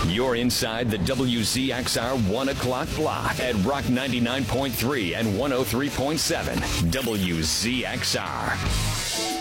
You're inside the WZXR 1 o'clock block at Rock 99.3 and 103.7 WZXR.